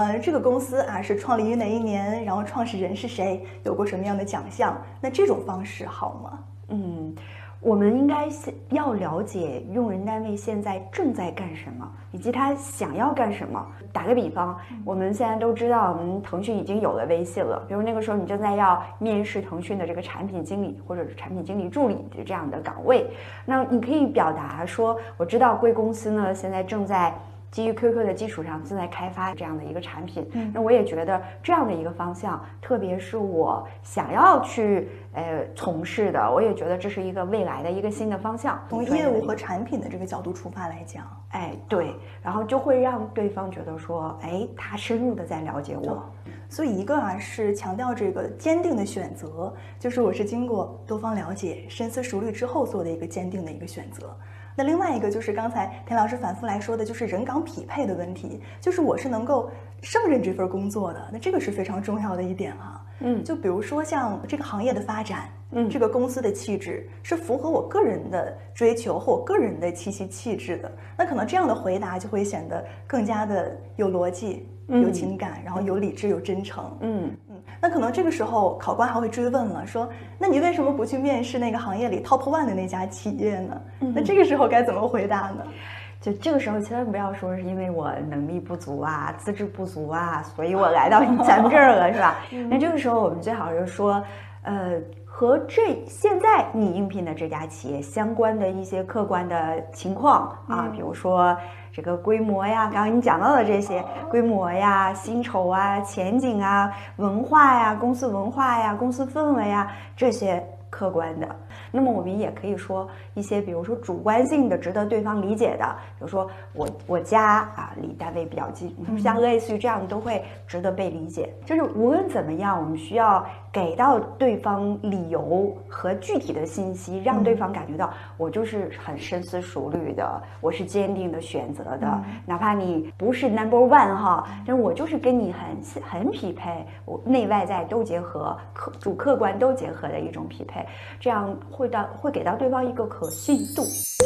这个公司啊是创立于哪一年，然后创始人是谁，有过什么样的奖项，那这种方式好吗？ 我们应该要了解用人单位现在正在干什么，以及他想要干什么。打个比方，我们现在都知道，我们腾讯已经有了微信了。比如那个时候你正在要面试腾讯的这个产品经理或者是产品经理助理的这样的岗位，那你可以表达说，我知道贵公司呢现在正在基于 QQ 的基础上正在开发这样的一个产品，那我也觉得这样的一个方向，特别是我想要去从事的，我也觉得这是一个未来的一个新的方向。 从业务和产品的这个角度出发来讲， 对，然后就会让对方觉得说，他深入的在了解我。 所以一个啊是强调这个坚定的选择，就是我是经过多方了解、深思熟虑之后做的一个坚定的一个选择。那另外一个就是刚才田老师反复来说的，就是人岗匹配的问题，就是我是能够胜任这份工作的，那这个是非常重要的一点哈。就比如说像这个行业的发展，这个公司的气质是符合我个人的追求和我个人的气息气质的，那可能这样的回答就会显得更加的有逻辑、有情感，然后有理智、有真诚。那可能这个时候考官还会追问了，说那你为什么不去面试那个行业里 top one 的那家企业呢？那这个时候该怎么回答呢？ 就这个时候千万不要说是因为我能力不足啊、资质不足啊，所以我来到咱们这儿了，是吧？那这个时候我们最好是说，和现在你应聘的这家企业相关的一些客观的情况啊，比如说这个规模呀，刚刚你讲到的这些规模呀、薪酬啊、前景啊、文化呀、公司文化呀、公司氛围啊，这些客观的。那么我们也可以说一些，比如说主观性的、值得对方理解的，比如说我家啊离单位比较近，像类似于这样都会值得被理解。就是无论怎么样，我们需要给到对方理由和具体的信息，让对方感觉到我就是很深思熟虑的，我是坚定的选择的，哪怕你不是 number one 哈，但我就是跟你很匹配，我内外在都结合，主客观都结合的一种匹配，这样会给到对方一个可信度。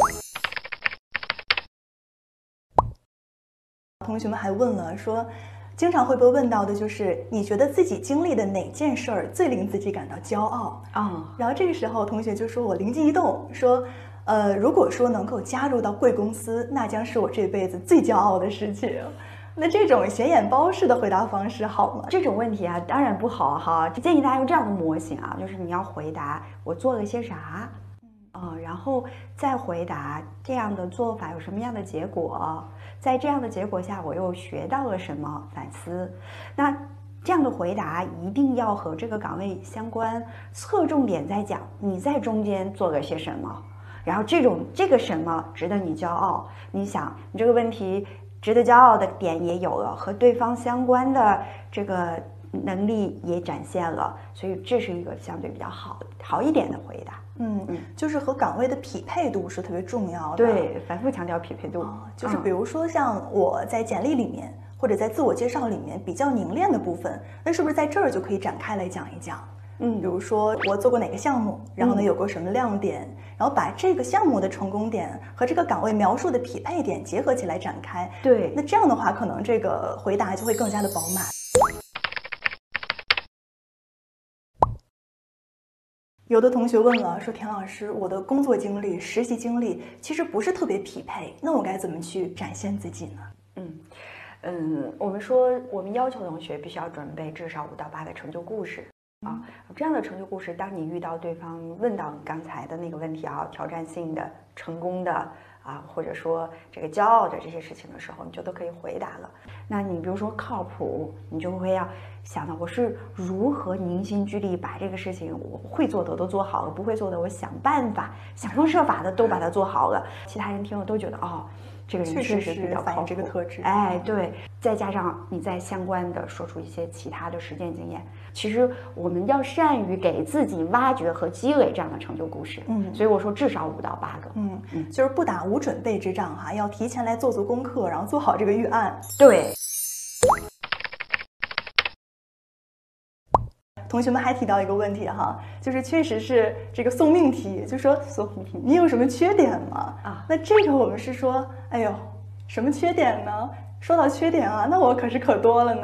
同学们还问了说，经常会被问到的就是你觉得自己经历的哪件事儿最令自己感到骄傲啊？然后这个时候同学就说，我灵机一动说，如果说能够加入到贵公司，那将是我这辈子最骄傲的事情。那这种显眼包式的回答方式好吗？ 这种问题啊，当然不好哈。建议大家用这样的模型啊，就是你要回答我做了些啥，然后再回答这样的做法有什么样的结果，在这样的结果下我又学到了什么，反思。那这样的回答一定要和这个岗位相关，侧重点在讲你在中间做了些什么，然后这个什么值得你骄傲。你想，你这个问题值得骄傲的点也有了，和对方相关的这个能力也展现了，所以这是一个相对比较好一点的回答。 就是和岗位的匹配度是特别重要的。 对，反复强调匹配度。 就是比如说像我在简历里面或者在自我介绍里面比较凝练的部分，那是不是在这儿就可以展开来讲一讲？比如说我做过哪个项目，然后呢有过什么亮点，然后把这个项目的成功点和这个岗位描述的匹配点结合起来展开。 对， 那这样的话，可能这个回答就会更加的饱满。有的同学问了，说田老师，我的工作经历、实习经历其实不是特别匹配，那我该怎么去展现自己呢？ 我们说我们要求同学必须要准备至少5到8个成就故事。这样的成就故事，当你遇到对方问到你刚才的那个问题啊，挑战性的、成功的或者说这个骄傲的这些事情的时候，你就都可以回答了。那你比如说靠谱，你就会要想到我是如何凝心聚力把这个事情我会做的都做好了，不会做的我想办法、想方设法的都把它做好了。其他人听了都觉得这个人确实比较靠谱， 这个特质。 对，再加上你再相关的说出一些其他的实践经验，其实我们要善于给自己挖掘和积累这样的成就故事。所以我说至少5到8个。 就是不打无准备之仗哈，要提前来做足功课，然后做好这个预案。 对。 同学们还提到一个问题哈，就是确实是这个送命题，就说你有什么缺点吗？那这个我们是说，哎呦，什么缺点呢？说到缺点那我可是可多了呢。